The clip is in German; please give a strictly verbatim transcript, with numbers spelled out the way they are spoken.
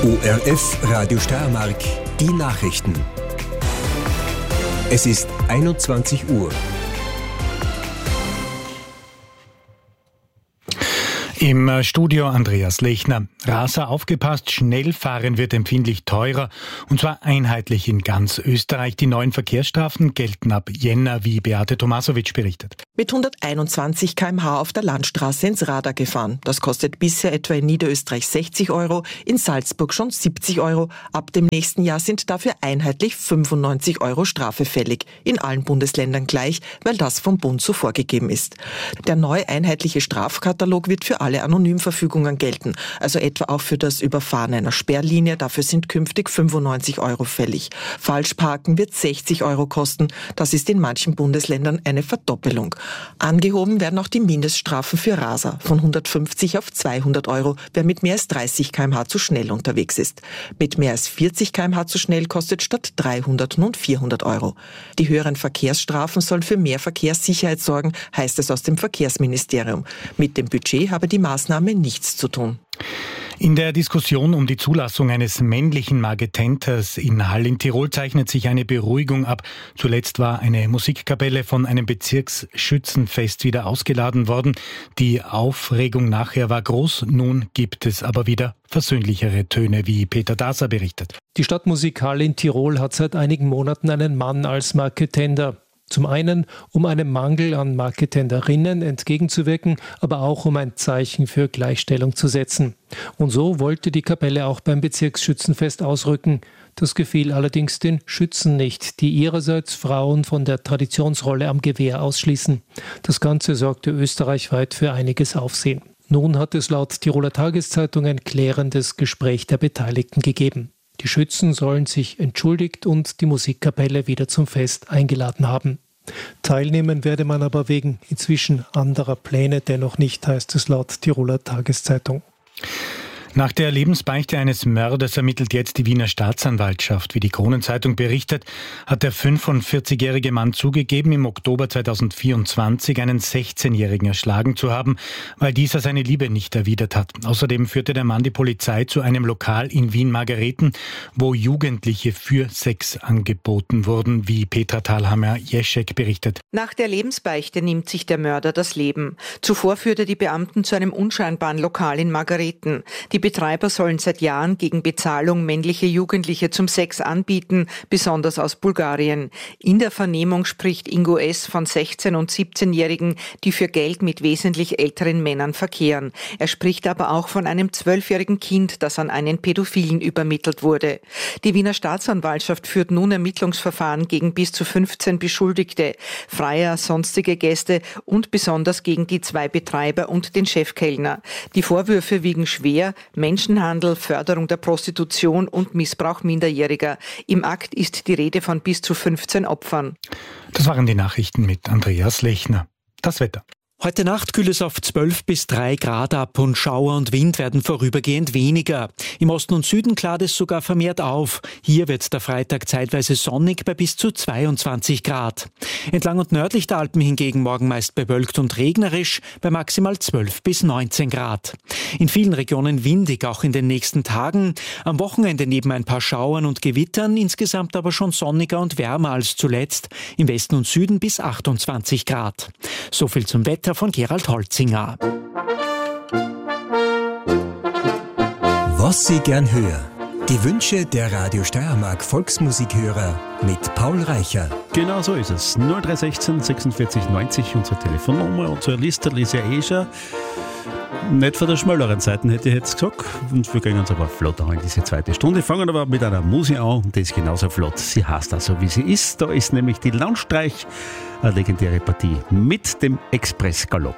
O R F Radio Steiermark, die Nachrichten. Es ist einundzwanzig Uhr. Im Studio Andreas Lechner. Raser aufgepasst, Schnellfahren wird empfindlich teurer und zwar einheitlich in ganz Österreich. Die neuen Verkehrsstrafen gelten ab Jänner, wie Beate Tomasowitsch berichtet. Mit hunderteinundzwanzig Kilometer pro Stunde auf der Landstraße ins Radar gefahren. Das kostet bisher etwa in Niederösterreich sechzig Euro, in Salzburg schon siebzig Euro. Ab dem nächsten Jahr sind dafür einheitlich fünfundneunzig Euro Strafe fällig. In allen Bundesländern gleich, weil das vom Bund so vorgegeben ist. Der neue einheitliche Strafkatalog wird für alle Anonymverfügungen gelten, also etwa auch für das Überfahren einer Sperrlinie. Dafür sind künftig fünfundneunzig Euro fällig. Falschparken wird sechzig Euro kosten. Das ist in manchen Bundesländern eine Verdoppelung. Angehoben werden auch die Mindeststrafen für Raser von hundertfünfzig auf zweihundert Euro, wer mit mehr als dreißig Kilometer pro Stunde zu schnell unterwegs ist. Mit mehr als vierzig Kilometer pro Stunde zu schnell kostet statt dreihundert nun vierhundert Euro. Die höheren Verkehrsstrafen sollen für mehr Verkehrssicherheit sorgen, heißt es aus dem Verkehrsministerium. Mit dem Budget habe die Maßnahme nichts zu tun. In der Diskussion um die Zulassung eines männlichen Marketenters in Hall in Tirol zeichnet sich eine Beruhigung ab. Zuletzt war eine Musikkapelle von einem Bezirksschützenfest wieder ausgeladen worden. Die Aufregung nachher war groß. Nun gibt es aber wieder versöhnlichere Töne, wie Peter Daser berichtet. Die Stadtmusik Hall in Tirol hat seit einigen Monaten einen Mann als Marketender. Zum einen, um einem Mangel an Marketenderinnen entgegenzuwirken, aber auch um ein Zeichen für Gleichstellung zu setzen. Und so wollte die Kapelle auch beim Bezirksschützenfest ausrücken. Das gefiel allerdings den Schützen nicht, die ihrerseits Frauen von der Traditionsrolle am Gewehr ausschließen. Das Ganze sorgte österreichweit für einiges Aufsehen. Nun hat es laut Tiroler Tageszeitung ein klärendes Gespräch der Beteiligten gegeben. Die Schützen sollen sich entschuldigt und die Musikkapelle wieder zum Fest eingeladen haben. Teilnehmen werde man aber wegen inzwischen anderer Pläne dennoch nicht, heißt es laut Tiroler Tageszeitung. Nach der Lebensbeichte eines Mörders ermittelt jetzt die Wiener Staatsanwaltschaft. Wie die Kronenzeitung berichtet, hat der fünfundvierzigjährige Mann zugegeben, im Oktober zweitausendvierundzwanzig einen sechzehnjährigen erschlagen zu haben, weil dieser seine Liebe nicht erwidert hat. Außerdem führte der Mann die Polizei zu einem Lokal in Wien-Margareten, wo Jugendliche für Sex angeboten wurden, wie Petra Thalhammer-Jeschek berichtet. Nach der Lebensbeichte nimmt sich der Mörder das Leben. Zuvor führte die Beamten zu einem unscheinbaren Lokal in Margareten. Die Betreiber sollen seit Jahren gegen Bezahlung männliche Jugendliche zum Sex anbieten, besonders aus Bulgarien. In der Vernehmung spricht Ingo S. von sechzehn- und siebzehnjährigen, die für Geld mit wesentlich älteren Männern verkehren. Er spricht aber auch von einem zwölfjährigen Kind, das an einen Pädophilen übermittelt wurde. Die Wiener Staatsanwaltschaft führt nun Ermittlungsverfahren gegen bis zu fünfzehn Beschuldigte, Freier, sonstige Gäste und besonders gegen die zwei Betreiber und den Chefkellner. Die Vorwürfe wiegen schwer: Menschenhandel, Förderung der Prostitution und Missbrauch Minderjähriger. Im Akt ist die Rede von bis zu fünfzehn Opfern. Das waren die Nachrichten mit Andreas Lechner. Das Wetter. Heute Nacht kühlt es auf zwölf bis drei Grad ab und Schauer und Wind werden vorübergehend weniger. Im Osten und Süden klart es sogar vermehrt auf. Hier wird der Freitag zeitweise sonnig bei bis zu zweiundzwanzig Grad. Entlang und nördlich der Alpen hingegen morgen meist bewölkt und regnerisch bei maximal zwölf bis neunzehn Grad. In vielen Regionen windig, auch in den nächsten Tagen. Am Wochenende neben ein paar Schauern und Gewittern, insgesamt aber schon sonniger und wärmer als zuletzt. Im Westen und Süden bis achtundzwanzig Grad. So viel zum Wetter von Gerald Holzinger. Was Sie gern hören. Die Wünsche der Radio Steiermark Volksmusikhörer mit Paul Reicher. Genau so ist es. null drei eins sechs sechsundvierzig neunzig, unsere Telefonnummer, unsere Liste lese ja eh schon. Nicht von der schmäleren Seite hätte ich jetzt gesagt. Und wir gehen uns aber flott an in diese zweite Stunde. Fangen aber mit einer Musik an und die ist genauso flott. Sie heißt also, wie sie ist. Da ist nämlich die Landstreich, eine legendäre Partie mit dem Expressgalopp.